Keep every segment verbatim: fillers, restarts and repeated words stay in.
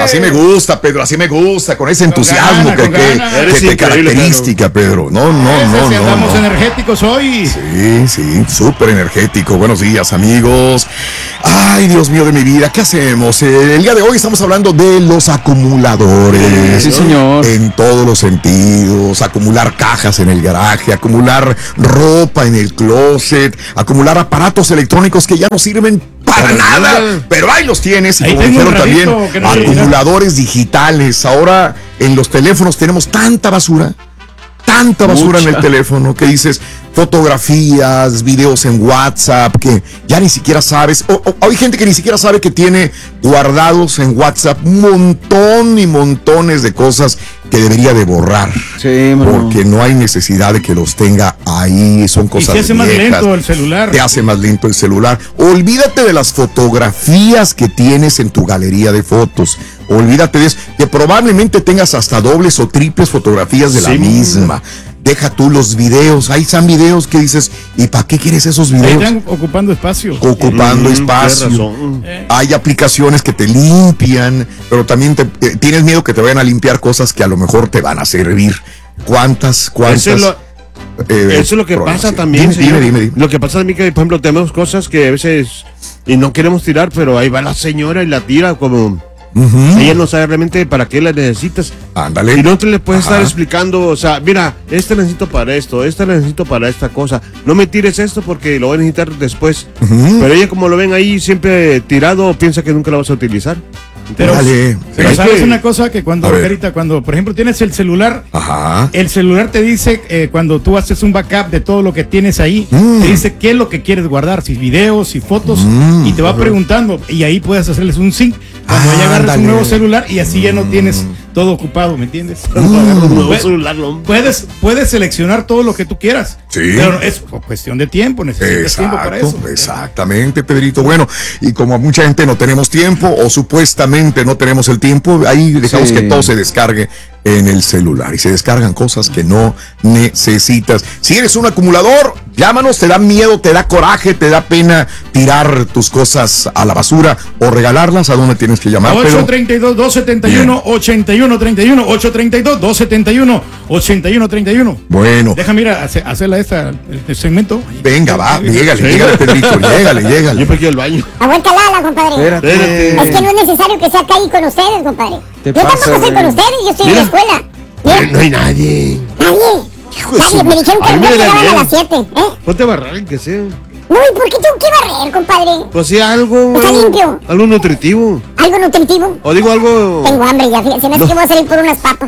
Así me gusta, Pedro, así me gusta, con ese entusiasmo gana, que, que, que te característica, Pedro. No, no, no, no. Si andamos no. energéticos hoy. Sí, sí, súper energético. Buenos días, amigos. Ay, Dios mío de mi vida, ¿qué hacemos? Eh, el día de hoy estamos hablando de los acumuladores. Sí, señor. En todos los sentidos. Acumular cajas en el garaje, acumular ropa en el closet, acumular aparatos electrónicos que ya no sirven para Para nada, nada. pero ahí los tienes. Y Ahí como tengo un dijeron también, ratito que no sé, acumuladores digitales. Ahora en los teléfonos tenemos tanta basura. Tanta basura Mucha. en el teléfono que dices fotografías, videos en WhatsApp que ya ni siquiera sabes. O, o, hay gente que ni siquiera sabe que tiene guardados en WhatsApp un montón y montones de cosas que debería de borrar. Sí, mano. Porque no hay necesidad de que los tenga ahí. Son Y cosas se hace más viejas. lento el celular. Te hace más lento el celular. Olvídate de las fotografías que tienes en tu galería de fotos. Olvídate de eso. Que probablemente tengas hasta dobles o triples fotografías de la Sí, misma. Deja tú los videos. Ahí están videos que dices, ¿y para qué quieres esos Ahí videos? están ocupando espacio. Ocupando Mm, espacio. tienes razón. Eh, Hay aplicaciones que te limpian, pero también te, eh, tienes miedo que te vayan a limpiar cosas que a lo mejor te van a servir. ¿Cuántas, cuántas? Eso es lo, eh, eso es lo que problemas? pasa también, Dime, señor. dime, dime, dime. Lo que pasa también que, por ejemplo, tenemos cosas que a veces y no queremos tirar, pero ahí va la señora y la tira como... Ujú. Ella no sabe realmente para qué la necesitas. Ándale. Y no te le puedes Ajá. estar explicando, o sea, mira, este necesito para esto, este necesito para esta cosa. No me tires esto porque lo voy a necesitar después. Ujú. Pero ella, como lo ven ahí siempre tirado, piensa que nunca lo vas a utilizar. Pero, Dale. pero Es sabes que- una cosa que cuando, A ver. Carita, cuando por ejemplo tienes el celular, Ajá. el celular te dice, eh, cuando tú haces un backup de todo lo que tienes ahí, Mm. te dice qué es lo que quieres guardar, si videos, si fotos, Mm. y te va preguntando, y ahí puedes hacerles un sync cuando Ah, ya agarres ándale. un nuevo celular y así ya no tienes todo ocupado, ¿me entiendes? Un nuevo Puedes- celular, no. Puedes, puedes seleccionar todo lo que tú quieras, Sí. pero es cuestión de tiempo, necesitas tiempo para eso. Exacto, exactamente, Pedrito. Bueno, y como mucha gente no tenemos tiempo o supuestamente no tenemos el tiempo, ahí dejamos Sí. que todo se descargue en el celular y se descargan cosas que no necesitas. Si eres un acumulador, llámanos, te da miedo, te da coraje, te da pena tirar tus cosas a la basura o regalarlas. ¿A dónde tienes que llamar? ocho Pedro? treinta y dos, dos setenta y uno, ochenta y uno treinta y uno, ocho treinta y dos, dos setenta y uno, ochenta y uno treinta y uno. Bueno, Déjame ir a hacer- hacerla esta, el, el segmento. venga, va, llégale, Sí. llégale, Pedrito, llégale, Yo llégale. me quedé al baño. Aguanta la, compadre. Espérate. Es que no es necesario que sea acá ahí con ustedes, compadre. Te Yo tampoco pasa, estoy con güey. ustedes, yo estoy en Mira. la escuela. Mira, No hay nadie. nadie. Hijo de Nadie, su- me dijeron que Ay, no mira, llegaban a bien. las siete, ¿eh? Ponte a barrar, que sea. No, ¿y por qué tengo que barrer, compadre? Pues sí, algo. Está limpio. Algo nutritivo. ¿Algo nutritivo? O digo algo. Tengo hambre ya, fíjate, se me hace que voy a salir por unas papas.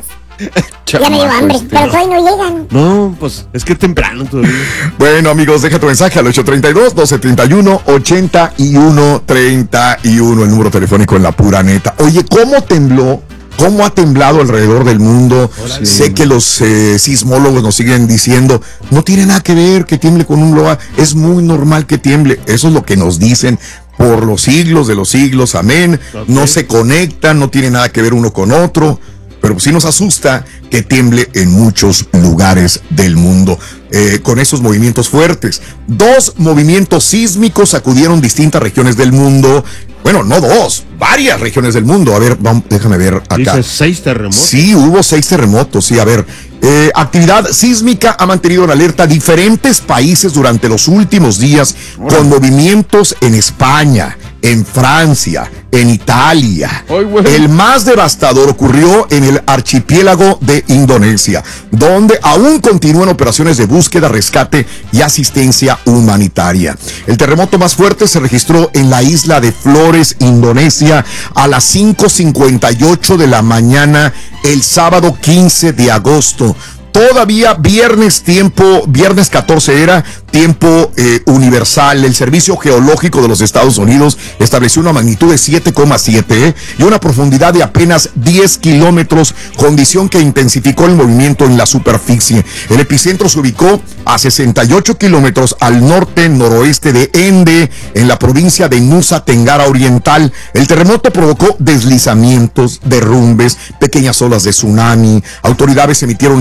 Ya me dio Chamaco hambre, este. pero todavía no llegan. No, pues es que es temprano todavía. Bueno, amigos, deja tu mensaje al ocho treinta y dos, dos setenta y uno, ochenta y uno treinta y uno, el número telefónico en la pura neta. Oye, ¿cómo tembló? ¿Cómo ha temblado alrededor del mundo? Sí. Sé que los eh, sismólogos nos siguen diciendo, no tiene nada que ver que tiemble con un loa, es muy normal que tiemble. Eso es lo que nos dicen por los siglos de los siglos, amén. Ok. No se conectan, no tiene nada que ver uno con otro. Pero sí nos asusta que tiemble en muchos lugares del mundo eh, con esos movimientos fuertes. Dos movimientos sísmicos sacudieron distintas regiones del mundo. Bueno, no dos, varias regiones del mundo. A ver, vamos, déjame ver acá. Dice seis terremotos. Sí, hubo seis terremotos, sí, a ver. Eh, actividad sísmica ha mantenido en alerta diferentes países durante los últimos días con movimientos en España, en Francia, en Italia. Ay, güey. El más devastador ocurrió en el archipiélago de Indonesia, donde aún continúan operaciones de búsqueda, rescate y asistencia humanitaria. El terremoto más fuerte se registró en la isla de Flores, Indonesia, a las cinco cincuenta y ocho de la mañana el sábado quince de agosto. Todavía viernes tiempo, viernes catorce era tiempo eh, universal. El Servicio Geológico de los Estados Unidos estableció una magnitud de siete coma siete eh, y una profundidad de apenas diez kilómetros, condición que intensificó el movimiento en la superficie. El epicentro se ubicó a sesenta y ocho kilómetros al norte-noroeste de Ende, en la provincia de Nusa Tenggara Oriental. El terremoto provocó deslizamientos, derrumbes, pequeñas olas de tsunami. Autoridades emitieron inicialmente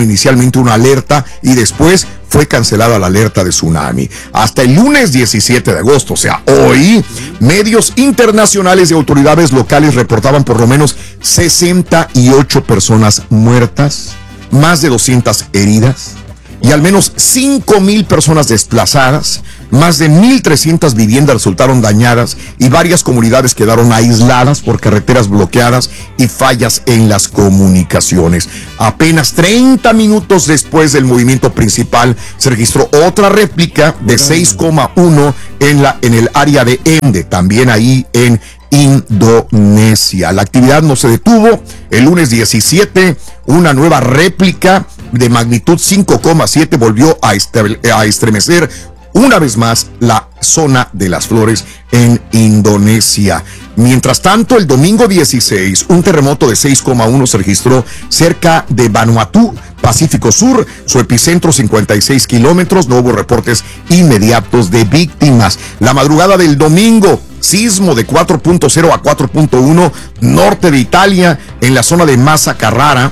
inicialmente una alerta y después fue cancelada la alerta de tsunami. Hasta el lunes diecisiete de agosto, o sea, hoy, medios internacionales y autoridades locales reportaban por lo menos sesenta y ocho personas muertas, más de doscientas heridas y al menos cinco mil personas desplazadas. Más de mil trescientas viviendas resultaron dañadas y varias comunidades quedaron aisladas por carreteras bloqueadas y fallas en las comunicaciones. Apenas treinta minutos después del movimiento principal se registró otra réplica de seis coma uno en, la, en el área de Ende, también ahí en Indonesia. La actividad no se detuvo. El lunes diecisiete, una nueva réplica de magnitud cinco coma siete volvió a, estre- a estremecer una vez más la zona de las flores en Indonesia. Mientras tanto, el domingo dieciséis, un terremoto de seis coma uno se registró cerca de Vanuatu, Pacífico Sur, su epicentro cincuenta y seis kilómetros, no hubo reportes inmediatos de víctimas. La madrugada del domingo, sismo de cuatro punto cero a cuatro punto uno, norte de Italia, en la zona de Massa Carrara.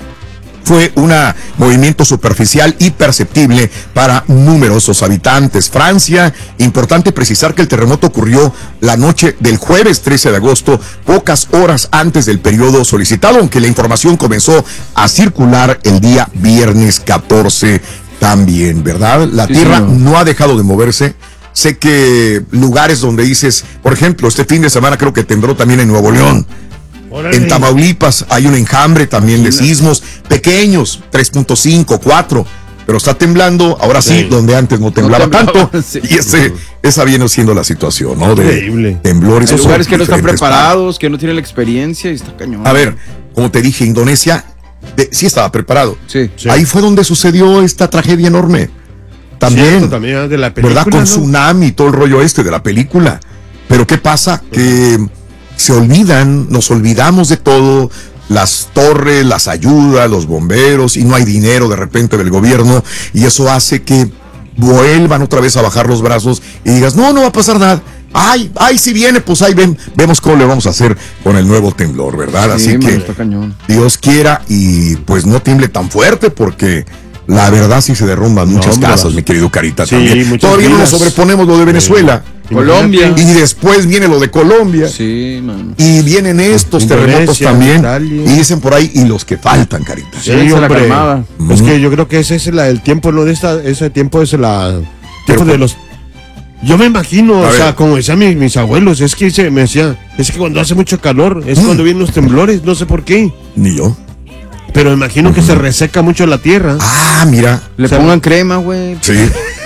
Fue un movimiento superficial y perceptible para numerosos habitantes. Francia, importante precisar que el terremoto ocurrió la noche del jueves trece de agosto, pocas horas antes del periodo solicitado, aunque la información comenzó a circular el día viernes catorce también, ¿verdad? La Sí, tierra señor. no ha dejado de moverse. Sé que lugares donde dices, por ejemplo, este fin de semana creo que tembló también en Nuevo León. Órale. En Tamaulipas hay un enjambre también de sismos pequeños, tres punto cinco, cuatro, pero está temblando, ahora sí, Sí. donde antes no temblaba No temblaba, tanto, sí. y ese, esa viene siendo la situación, ¿no? De Increíble. temblores. Hay Esos son lugares que no están diferentes preparados, que no tienen la experiencia y está cañón. partes. A ver, como te dije, Indonesia de- sí estaba preparado. Sí. Sí. Ahí fue donde sucedió esta tragedia enorme. También, Cierto, también de la película, ¿verdad? Con ¿no? tsunami y todo el rollo este de la película. Pero ¿qué pasa? Que se olvidan, nos olvidamos de todo, las torres, las ayudas, los bomberos, y no hay dinero de repente del gobierno, y eso hace que vuelvan otra vez a bajar los brazos y digas, no, no va a pasar nada. Ay, ay, si viene, pues ahí ven, vemos cómo le vamos a hacer con el nuevo temblor, ¿verdad? Sí, Así mano, que está cañón. Dios quiera y pues no tiemble tan fuerte, porque la verdad sí se derrumban muchas hombre, casas, vas- mi querido Carita. Sí, también. muchas Todavía no nos vidas. sobreponemos lo de Venezuela. Colombia. Y después viene lo de Colombia. Sí, mano. Y vienen estos Indonesia, terremotos también. Italia. Y dicen por ahí, y los que faltan, Carita. Sí, Ya se la hombre. calmaba. Es que yo creo que ese es la, el tiempo, ¿no? De esta, ese tiempo es la tiempo Pero- de los. Yo me imagino, A o sea, ver. como decían mis, mis abuelos, es que se me decía, es que cuando hace mucho calor, es Mm. cuando vienen los temblores, no sé por qué. Ni yo. Pero imagino que se reseca mucho la tierra. Ah, mira. Le O sea, pongan crema, güey. Sí,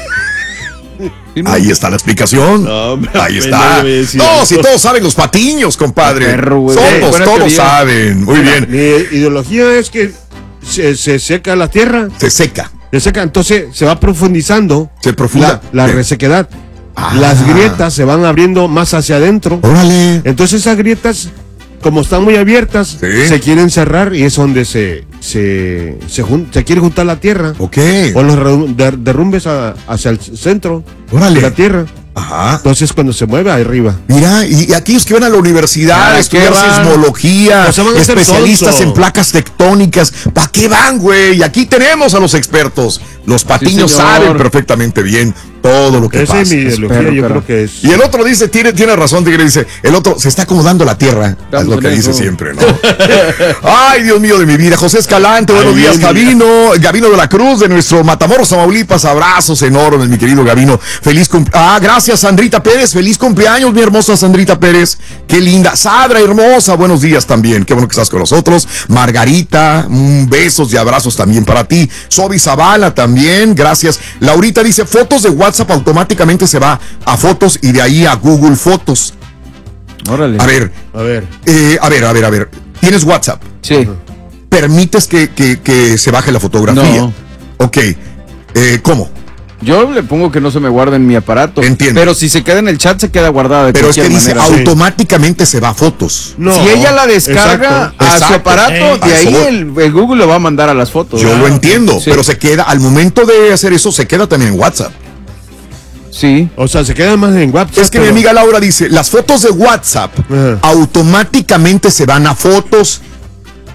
Sí, ¿no? ahí está la explicación. No, hombre, Ahí apenas está. le voy a decir No, algo. si todos saben los patiños, compadre. Perro, güey. Todos, Buena todos teoría. saben. Muy bien. Mi ideología es que se, se seca la tierra, Se seca. se seca, entonces se va profundizando Se profunda. la, la Sí. resequedad. Ah. Las grietas se van abriendo más hacia adentro. Órale. Entonces esas grietas, como están muy abiertas, Sí. se quieren cerrar y es donde se, se, se, jun- se quiere juntar la tierra. Ok. O los redu- der- derrumbes a- hacia el centro Órale. de la tierra. Ajá. Entonces cuando se mueve arriba. Mira, y y aquellos que van a la universidad, ¿A a estudiar qué van? sismología, O sea, van a ser especialistas sonso. en placas tectónicas, ¿para qué van, güey? Y aquí tenemos a los expertos. Los patiños señor. saben perfectamente bien todo lo que Esa pasa. es mi ideología, perro, yo perro. creo que es. Y el otro dice, tiene, tiene razón, Tigre, dice, el otro se está acomodando la tierra, es Estamos lo que en dice eso. siempre, ¿no? Ay, Dios mío de mi vida. José Escalante, buenos Ay, días, bien, Gabino, Gabino de la Cruz, de nuestro Matamoros, Tamaulipas, abrazos enormes, mi querido Gabino. Feliz cumpleaños. Ah, gracias, Sandrita Pérez, feliz cumpleaños, mi hermosa Sandrita Pérez. Qué linda. Sadra, hermosa, buenos días también, qué bueno que estás con nosotros. Margarita, mm, besos y abrazos también para ti. Sobi Zavala también, gracias. Laurita dice, fotos de WhatsApp automáticamente se va a fotos y de ahí a Google Fotos. Órale. A ver, A ver, eh, a ver, a ver, a ver. ¿Tienes WhatsApp? Sí. ¿Permites que, que, que se baje la fotografía? No. Ok. Eh, ¿Cómo? Yo le pongo que no se me guarde en mi aparato. Entiendo. Pero si se queda en el chat, se queda guardada de Pero es que cualquier dice manera. automáticamente se va a fotos. no. Si ella la descarga Exacto. a su Exacto. aparato, Eh, de a ahí eso voy. el, el Google lo va a mandar a las fotos. Yo Ah, lo entiendo, sí. pero se queda, al momento de hacer eso, se queda también en WhatsApp. Sí. O sea, se quedan más en WhatsApp. Es que mi pero- amiga Laura dice, las fotos de WhatsApp Ajá. automáticamente se van a fotos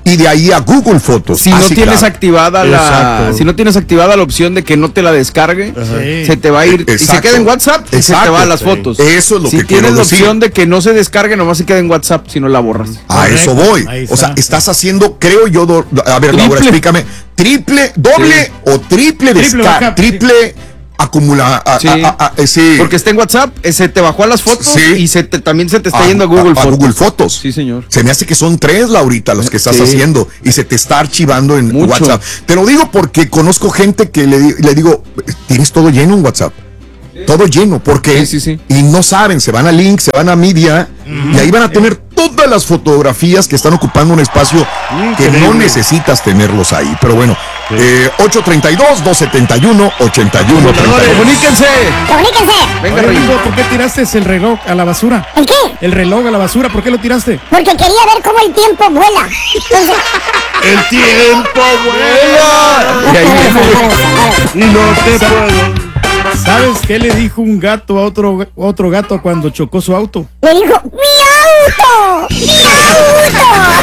y de ahí a Google Fotos. Si Ah, no sí, tienes claro. activada la, Exacto. si no tienes activada la opción de que no te la descargue, Sí. se te va a ir y se Exacto. queda en WhatsApp y se te Exacto. va a las Sí. fotos. Eso es lo si que tienes quiero la decir. opción de que no se descargue, nomás se queda en WhatsApp si no la borras. A Correcto, eso voy. ahí O sea, está. estás haciendo, creo yo, do- a ver, Triple. Laura, explícame, triple, doble Sí. o triple Triple descarga, backup, triple acumula, a- Sí. a- a- a- sí. Porque está en WhatsApp, eh, se te bajó a las fotos Sí. y se te, también se te está A- yendo a Google a- a Fotos. Google Fotos. Sí, señor. Se me hace que son tres, Laurita, las que estás Sí. haciendo y se te está archivando en Mucho. WhatsApp. Te lo digo porque conozco gente que le, di- le digo, tienes todo lleno en WhatsApp. Todo lleno, porque Sí, sí, sí. y no saben, se van a link, se van a media y ahí van a tener todas las fotografías que están ocupando un espacio que no Increíble. necesitas tenerlos ahí. Pero bueno, eh, ocho treinta y dos, dos setenta y uno, ochenta y uno treinta y dos. ¡Comuníquense! Comuníquense. Venga, Oye, Rey. amigo, ¿por qué tiraste el reloj a la basura? ¿El qué? El reloj a la basura, ¿por qué lo tiraste? Porque quería ver cómo el tiempo vuela. Entonces, El tiempo vuela Y ahí viene. y no te puedo. ¿Sabes qué le dijo un gato a otro, otro gato cuando chocó su auto? me dijo, ¡mi auto! ¡Mi auto!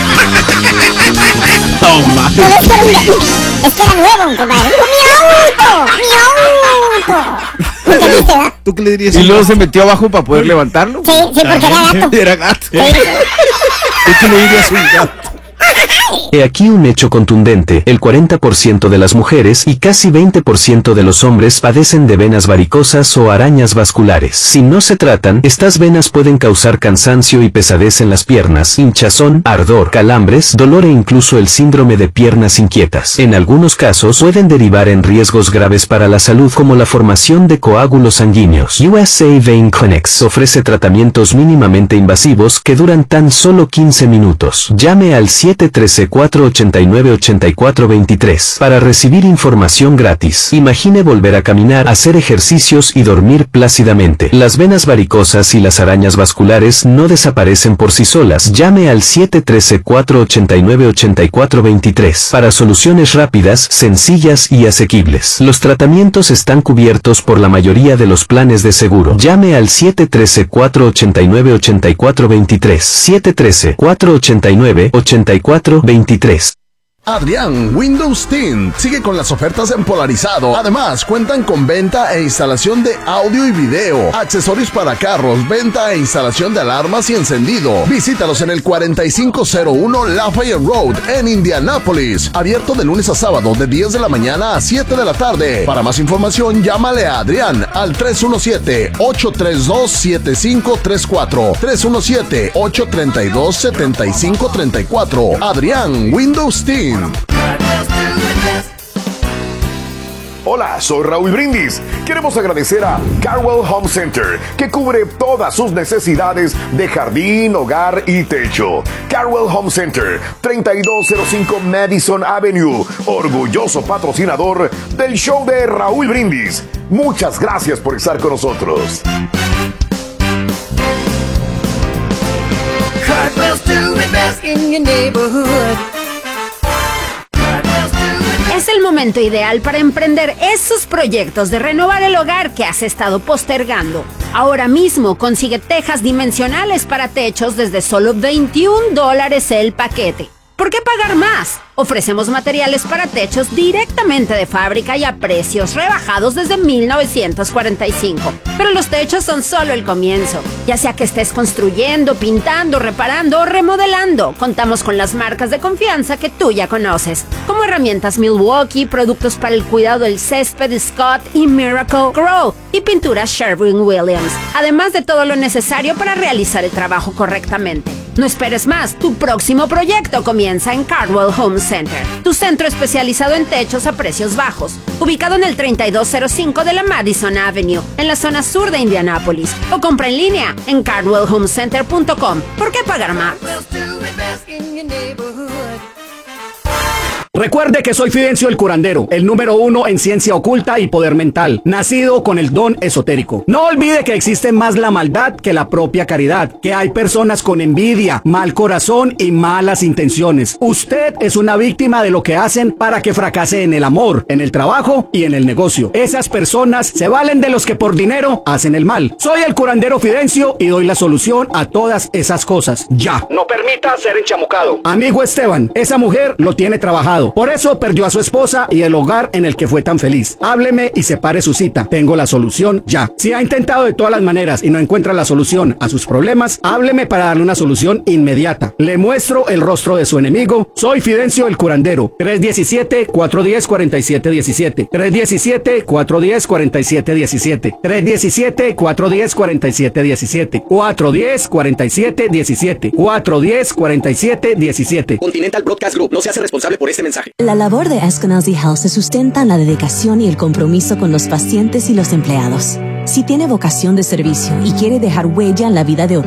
Toma. Pero es que era un gato. Es que era nuevo, compadre. Dijo, ¡mi auto! ¡Mi auto! ¿Entendiste, verdad? ¿Tú qué le dirías? Y luego se metió abajo para poder levantarlo. Sí, sí, porque era gato. Era gato. Sí. ¿Tú qué le dirías a un gato? He aquí un hecho contundente, el cuarenta por ciento de las mujeres y casi veinte por ciento de los hombres padecen de venas varicosas o arañas vasculares. Si no se tratan, estas venas pueden causar cansancio y pesadez en las piernas, hinchazón, ardor, calambres, dolor e incluso el síndrome de piernas inquietas. En algunos casos pueden derivar en riesgos graves para la salud como la formación de coágulos sanguíneos. U S A Vein Clinics ofrece tratamientos mínimamente invasivos que duran tan solo quince minutos. Llame al siete uno tres, cuatro ocho nueve, ocho cuatro dos tres para recibir información gratis. Imagine volver a caminar, hacer ejercicios y dormir plácidamente. Las venas varicosas y las arañas vasculares no desaparecen por sí solas. Llame al siete uno tres, cuatro ocho nueve, ocho cuatro dos tres para soluciones rápidas, sencillas y asequibles. Los tratamientos están cubiertos por la mayoría de los planes de seguro. Llame al siete uno tres, cuatro ocho nueve, ocho cuatro dos tres, siete uno tres, cuatro ocho nueve, ocho cuatro dos tres. Adrián Windows Team sigue con las ofertas en Polarizado. Además, cuentan con venta e instalación de audio y video, accesorios para carros, venta e instalación de alarmas y encendido. Visítalos en el cuarenta y cinco cero uno Lafayette Road en Indianápolis. Abierto de lunes a sábado de diez de la mañana a siete de la tarde. Para más información, llámale a Adrián al tres uno siete, ocho tres dos, siete cinco tres cuatro. tres uno siete, ocho tres dos, siete cinco tres cuatro. Adrián Windows Team. Hola, soy Raúl Brindis. Queremos agradecer a Carwell Home Center, que cubre todas sus necesidades de jardín, hogar y techo. Carwell Home Center, treinta y dos cero cinco Madison Avenue, orgulloso patrocinador del show de Raúl Brindis. Muchas gracias por estar con nosotros. Es el momento ideal para emprender esos proyectos de renovar el hogar que has estado postergando. Ahora mismo consigue tejas dimensionales para techos desde solo veintiún dólares el paquete. ¿Por qué pagar más? Ofrecemos materiales para techos directamente de fábrica y a precios rebajados desde mil novecientos cuarenta y cinco. Pero los techos son solo el comienzo. Ya sea que estés construyendo, pintando, reparando o remodelando, contamos con las marcas de confianza que tú ya conoces, como herramientas Milwaukee, productos para el cuidado del césped Scott y Miracle Grow y pinturas Sherwin-Williams, además de todo lo necesario para realizar el trabajo correctamente. No esperes más, tu próximo proyecto comienza en Cardwell Home Center, tu centro especializado en techos a precios bajos, ubicado en el treinta y dos cero cinco de la Madison Avenue, en la zona sur de Indianápolis, o compra en línea en cardwell home center punto com. ¿Por qué pagar más? Recuerde que soy Fidencio el curandero, el número uno en ciencia oculta y poder mental, nacido con el don esotérico. No olvide que existe más la maldad que la propia caridad, que hay personas con envidia, mal corazón y malas intenciones. Usted es una víctima de lo que hacen para que fracase en el amor, en el trabajo y en el negocio. Esas personas se valen de los que por dinero hacen el mal. Soy el curandero Fidencio y doy la solución a todas esas cosas. Ya. No permita ser enchamucado. Amigo Esteban, esa mujer lo tiene trabajado. Por eso perdió a su esposa y el hogar en el que fue tan feliz. Hábleme y separe su cita. Tengo la solución ya. Si ha intentado de todas las maneras y no encuentra la solución a sus problemas, hábleme para darle una solución inmediata. Le muestro el rostro de su enemigo. Soy Fidencio el curandero. tres uno siete, cuatro uno cero, cuatro siete uno siete. tres uno siete, cuatro uno cero, cuatro siete uno siete. tres uno siete, cuatro uno cero, cuatro siete uno siete. cuatro uno cero, cuatro siete uno siete. cuatro uno cero, cuatro siete uno siete. Continental Broadcast Group no se hace responsable por este mensaje. La labor de Eskenazi Health se sustenta en la dedicación y el compromiso con los pacientes y los empleados. Si tiene vocación de servicio y quiere dejar huella en la vida de otros,